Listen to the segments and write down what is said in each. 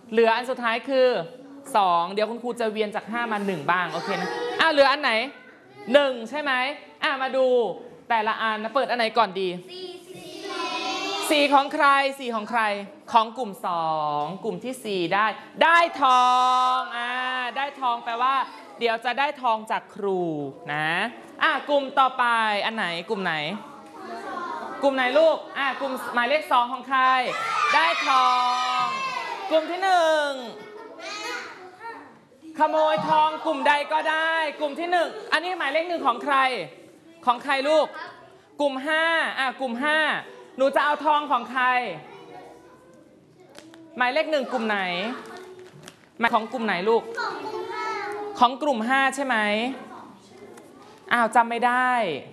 เหลืออันสุดท้ายคือ2เดี๋ยวคุณครูจะเวียนจาก5มา1บ้างโอเคนะเหลืออันไหน1ใช่ไหมมาดูแต่ละอันนะเปิดอันไหนก่อนดี4ของใคร4ของใครของกลุ่ม2กลุ่มที่4ได้ทองได้ทองแปลว่าเดี๋ยวจะได้ทองจากครูนะกลุ่มต่อไปอันไหนกลุ่มไหนกลุ่มไหนลูกกลุ่มหมายเลข2ของใครได้ทองกลุ่มที่1ขโมยทองกลุ่มใดก็ได้กลุ่มที่1อันนี้หมายเลข1ของใครลูกกลุ่ม5กลุ่ม5หนูจะเอาทองของใครหมายเลข1กลุ่มไหนหมายของกลุ่มไหนลูกของกลุ่ม5ใช่ไหมจำไม่ได้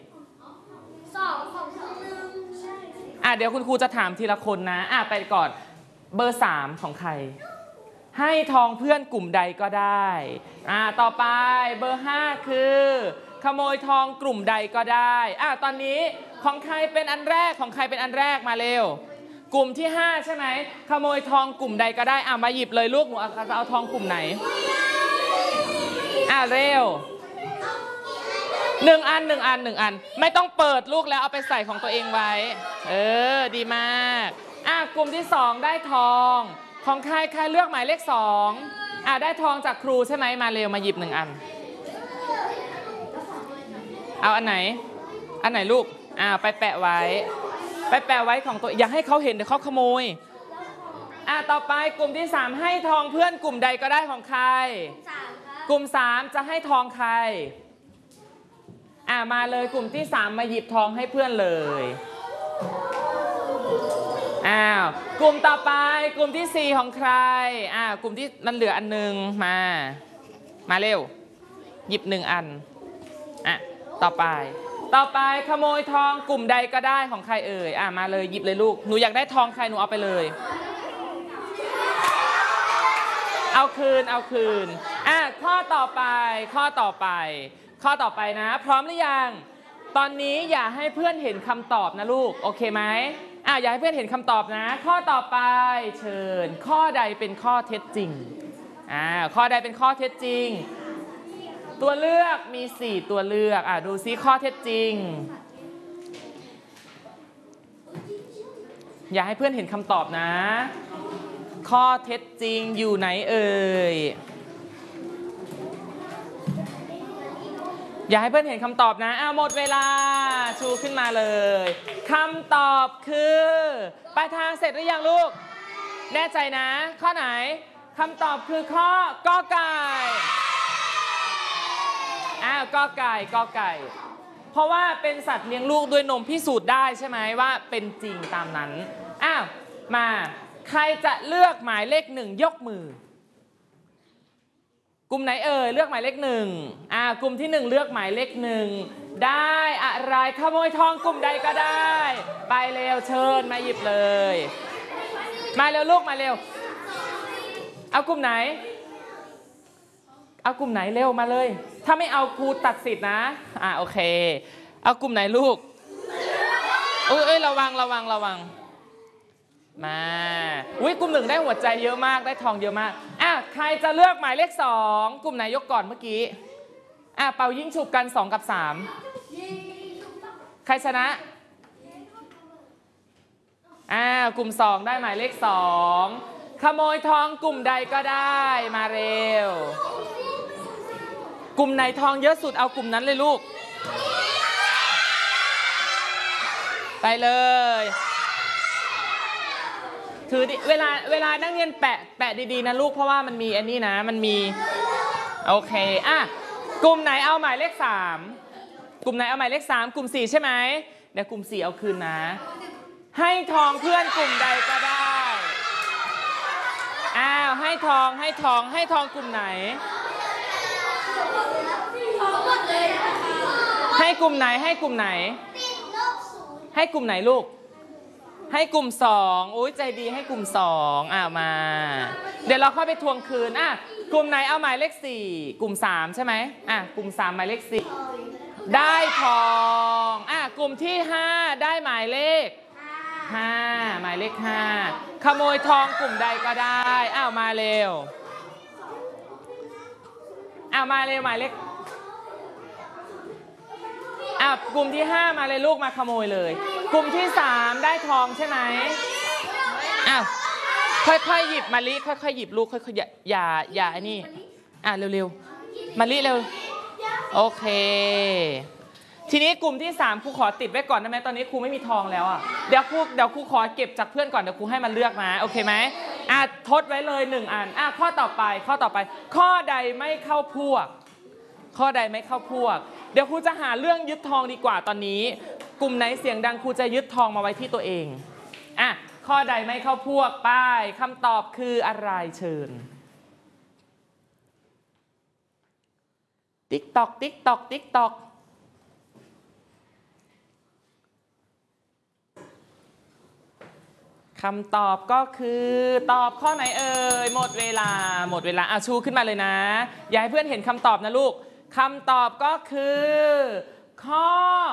เดี๋ยวคุณครูจะถามทีละคนนะไปก่อนเบอร์3ของใครให้ทองเพื่อนกลุ่มใดก็ได้ต่อไปเบอร์5คือขโมยทองกลุ่มใดก็ได้ตอนนี้ของใครเป็นอันแรกมาเร็วกลุ่มที่5ใช่ไหมขโมยทองกลุ่มใดก็ได้มาหยิบเลยลูกหนูจะเอาทองกลุ่มไหนเร็ว1 อันไม่ต้องเปิดลูกแล้วเอาไปใส่ของตัวเองไว้ดีมากกลุ่มที่2ได้ทองของใครเลือกหมายเลข2ได้ทองจากครูใช่ไหมมาเร็วมาหยิบ1 อันเอาอันไหนลูกไปแปะไว้ของตัวอย่าให้เขาเห็นเดี๋ยวเขาขโมยต่อไปกลุ่มที่3ให้ทองเพื่อนกลุ่มใดก็ได้ของใครกลุ่ม3จะให้ทองใครมาเลยกลุ่มที่3มาหยิบทองให้เพื่อนเลยกลุ่มต่อไปกลุ่มที่4ของใครกลุ่มที่มันเหลืออันนึงมาเร็วหยิบ1 อันต่อไปขโมยทองกลุ่มใดก็ได้ของใครเอ่ยมาเลยหยิบเลยลูกหนูอยากได้ทองใครหนูเอาไปเลยเอาคืนข้อต่อไปนะพร้อมหรือยังตอนนี้อย่าให้เพื่อนเห็นคำตอบนะลูกโอเคไหมอย่าให้เพื่อนเห็นคำตอบนะข้อต่อไปเชิญข้อใดเป็นข้อเท็จจริงข้อใดเป็นข้อเท็จจริงตัวเลือกมี4ตัวเลือกดูซิข้อเท็จจริงอย่าให้เพื่อนเห็นคำตอบนะข้อเท็จจริงอยู่ไหนเอ่ยอย่าให้เพื่อนเห็นคำตอบนะหมดเวลาชูขึ้นมาเลยคำตอบคือปลายทางเสร็จหรือยังลูกแน่ใจนะข้อไหนคำตอบคือข้อกอไก่กอไก่เพราะว่าเป็นสัตว์เลี้ยงลูกด้วยนมพิสูจน์ได้ใช่ไหมว่าเป็นจริงตามนั้นมาใครจะเลือกหมายเลข1ยกมือกลุ่มไหนเอ่ยเลือกหมายเลข1กลุ่มที่1เลือกหมายเลข1ได้อะไรขโมยทองกลุ่มใดก็ได้ไปเร็วเชิญมาหยิบเลยมาเร็วลูกมาเร็วเอากลุ่มไหนเร็วมาเลยถ้าไม่เอาครูตัดสิทธินะโอเคเอากลุ่มไหนลูกระวังมากลุ่ม1ได้หัวใจเยอะมากได้ทองเยอะมากใครจะเลือกหมายเลข2กลุ่มไหนยกก่อนเมื่อกี้เป่ายิงฉุบกัน2 กับ 3ใครชนะกลุ่ม2ได้หมายเลข2ขโมยทองกลุ่มใดก็ได้มาเร็วกลุ่มไหนทองเยอะสุดเอากลุ่มนั้นเลยลูกไปเลยถือเวลานักเรียนแปะดีๆนะลูกเพราะว่ามันมีอันนี้นะมันมีโอเคกลุ่มไหนเอาหมายเลข3กลุ่มไหนเอาหมายเลข3กลุ่ม4ใช่ไหมเดี๋ยวกลุ่ม4เอาคืนนะให้ทองเพื่อนกลุ่มใดก็ได้ให้ทองกลุ่มไหนให้กลุ่มไหนให้กลุ่มไหนลูกให้กลุ่ม2ใจดีให้กลุ่ม2มาเดี๋ยวเราค่อยไปทวงคืนกลุ่มไหนเอาหมายเลข4กลุ่ม3ใช่ไหมกลุ่ม3หมายเลข4ได้ทองกลุ่มที่5ได้หมายเลข 5หมายเลข5ขโมยทองกลุ่มใดก็ได้อ้าวมาเร็วอ้าวมาเร็วหมายเลขอ้าวกลุ่มที่5มาเลยลูกมาขโมยเลยกลุ่มที่3ได้ทองใช่ไหมอ้าวค่อยๆหยิบมะลิค่อยๆหยิบลูกค่อยๆอย่าไอ้นี่เร็วๆมะลิเร็วโอเคทีนี้กลุ่มที่3ครูขอติดไว้ก่อนได้ไหมตอนนี้ครูไม่มีทองแล้วอ่ะเดี๋ยวครูขอเก็บจากเพื่อนก่อนเดี๋ยวครูให้มันเลือกมาโอเคไหมทดไว้เลย1อันข้อต่อไปข้อใดไม่เข้าพวกข้อใดไม่เข้าพวกเดี๋ยวครูจะหาเรื่องยึดทองดีกว่าตอนนี้กลุ่มไหนเสียงดังครูจะยึดทองมาไว้ที่ตัวเองข้อใดไม่เข้าพวกป้ายคำตอบคืออะไรเชิญติ๊กตอกติ๊กตอกติ๊กตอกคำตอบก็คือตอบข้อไหนเอ่ยหมดเวลาชูขึ้นมาเลยนะอย่าให้เพื่อนเห็นคำตอบนะลูกคำตอบก็คือข้อ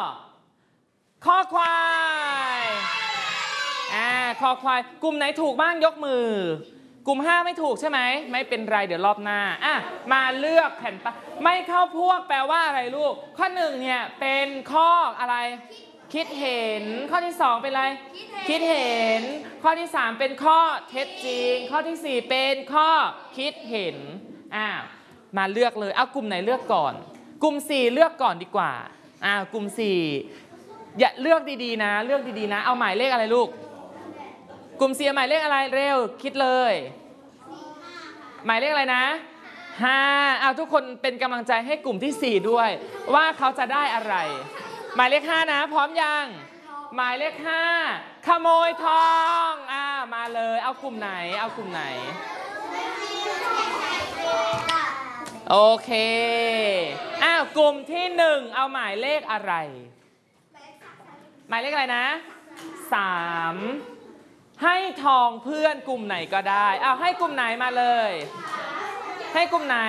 ควายคอควายกลุ่มไหนถูกบ้างยกมือกลุ่ม5ไม่ถูกใช่ไหมไม่เป็นไรเดี๋ยวรอบหน้ามาเลือกแผ่นป้ายไม่เข้าพวกแปลว่าอะไรลูกข้อ1เนี่ยเป็นข้ออะไรคิดเห็นข้อที่2เป็นอะไรคิดเห็นข้อที่3เป็นข้อเท็จจริงข้อที่4เป็นข้อคิดเห็นมาเลือกเลยเอากลุ่มไหนเลือกก่อนกลุ่ม4เลือกก่อนดีกว่ากลุ่ม4อย่าเลือกดีๆนะเอาหมายเลขอะไรลูกกลุ่ม4หมายเลขอะไรเร็วคิดเลยหมายเลขอะไรนะ5ทุกคนเป็นกำลังใจให้กลุ่มที่4ด้วยว่าเขาจะได้อะไรหมายเลข5นะพร้อมยังหมายเลข5ขโมยทองมาเลยเอากลุ่มไหนโอเคกลุ่มที่1เอาหมายเลขอะไรหมายเลขอะไรนะ3ให้ทองเพื่อนกลุ่มไหนก็ได้ให้กลุ่มไหนมาเลยให้กลุ่มไหน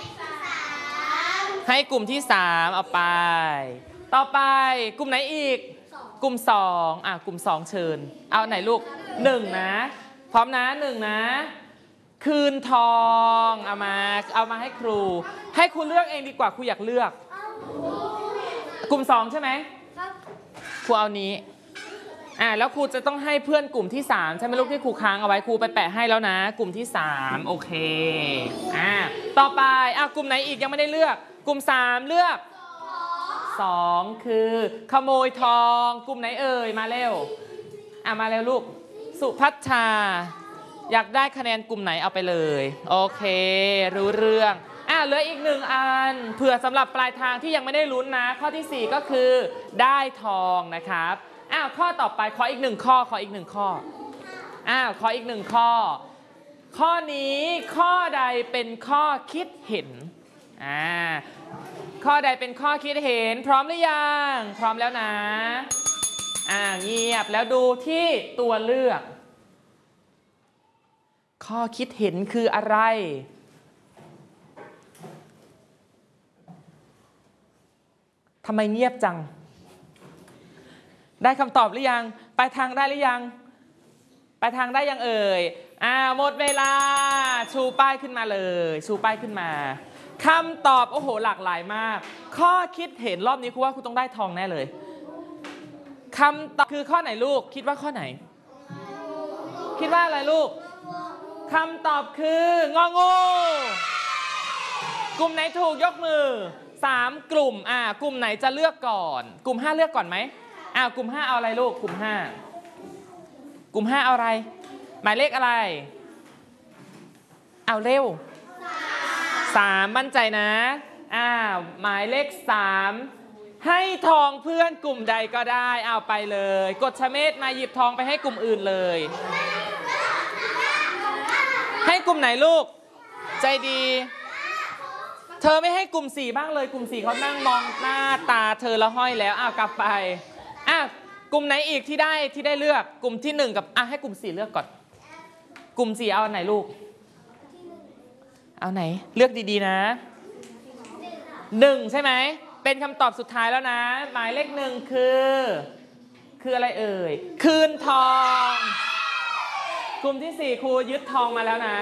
ให้กลุ่มที่3เอาไปต่อไปกลุ่มไหนอีกกลุ่ม2กลุ่ม2เชิญเอาไหนลูก1นะพร้อมนะ1นะคืนทองเอามาให้ครูเลือกเองดีกว่าครูอยากเลือกกลุ่ม2ใช่ไหมครูเอานี้แล้วครูจะต้องให้เพื่อนกลุ่มที่3ใช่ไหมลูกที่ครูค้างเอาไว้ครูไปแปะให้แล้วนะกลุ่มที่3โอเคต่อไปกลุ่มไหนอีกยังไม่ได้เลือกกลุ่ม3เลือก2คือขโมยทองกลุ่มไหนเอ่ยมาเร็วมาเร็วลูกสุพัชชาอยากได้คะแนนกลุ่มไหนเอาไปเลยโอเครู้เรื่องเหลืออีก1อันเผื่อสำหรับปลายทางที่ยังไม่ได้ลุ้นนะข้อที่4ก็คือได้ทองนะครับข้อต่อไปขออีก1ข้อขออีก1ข้อข้อนี้ข้อใดเป็นข้อคิดเห็นข้อใดเป็นข้อคิดเห็นพร้อมหรือยังพร้อมแล้วนะเงียบแล้วดูที่ตัวเลือกข้อคิดเห็นคืออะไรทำไมเงียบจังได้คำตอบหรือยังไปทางได้หรือยังไปทางได้ยังเอ่ยหมดเวลาชูป้ายขึ้นมาเลยชูป้ายขึ้นมาคำตอบโอ้โหหลากหลายมากข้อคิดเห็นรอบนี้ครูว่าครูต้องได้ทองแน่เลยคำตอบคือข้อไหนลูกคิดว่าข้อไหนคิดว่าอะไรลูกคำตอบคืององูกลุ่มไหนถูกยกมือ3กลุ่มกลุ่มไหนจะเลือกก่อนกลุ่ม5เลือกก่อนไหมกลุ่ม5เอาอะไรลูกกลุ่ม5เอาอะไรหมายเลขอะไรเอาเร็ว3มั่นใจนะหมายเลข3ให้ทองเพื่อนกลุ่มใดก็ได้เอาไปเลยกฎชเมธมาหยิบทองไปให้กลุ่มอื่นเลยให้กลุ่มไหนลูกใจดีเธอไม่ให้กลุ่ม4บ้างเลยกลุ่ม4เขานั่งมองหน้าตาเธอแล้วห้อยแล้วกลับไปกลุ่มไหนอีกที่ได้เลือกกลุ่มที่1กับให้กลุ่ม4เลือกก่อนกลุ่ม4เอาไหนลูกเอาไหนเลือกดีๆนะ1ใช่ไหมเป็นคำตอบสุดท้ายแล้วนะหมายเลข1คือคืออะไรเอ่ยคืนทอง กลุ่มที่ 4 ครูยึดทองมาแล้วนะ